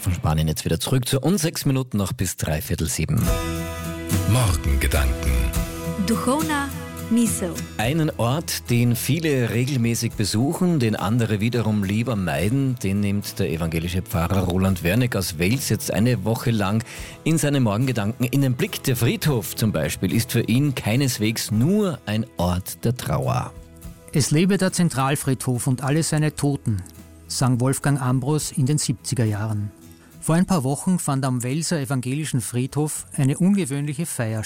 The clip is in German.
von Spanien jetzt wieder zurück zu uns. 6 Minuten noch bis 6:45. Morgengedanken. Duchovna misel. Einen Ort, den viele regelmäßig besuchen, den andere wiederum lieber meiden, den nimmt der evangelische Pfarrer Roland Wernick aus Wels jetzt eine Woche lang in seine Morgengedanken in den Blick. Der Friedhof zum Beispiel ist für ihn keineswegs nur ein Ort der Trauer. Es lebe der Zentralfriedhof und alle seine Toten, sang Wolfgang Ambros in den 70er Jahren. Vor ein paar Wochen fand am Welser evangelischen Friedhof eine ungewöhnliche Feier